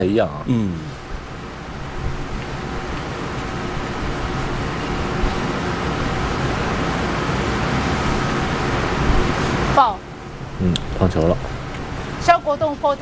一样啊。 爆。 碰球了。 肖国栋破。